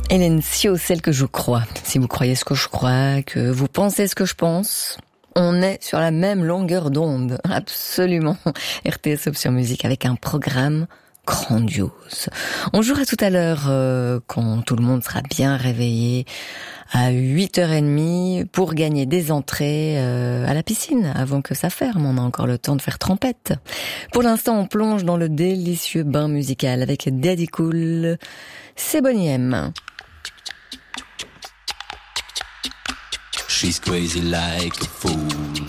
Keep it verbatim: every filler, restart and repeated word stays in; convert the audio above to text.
Hélène Sio, celle que je crois. Si vous croyez ce que je crois, que vous pensez ce que je pense, on est sur la même longueur d'onde. Absolument. R T S Option Musique avec un programme grandiose. On jouera tout à l'heure euh, quand tout le monde sera bien réveillé à huit heures trente pour gagner des entrées euh, à la piscine avant que ça ferme. On a encore le temps de faire trempette. Pour l'instant, on plonge dans le délicieux bain musical avec Daddy Cool. C'est Boney M. She's crazy like a fool.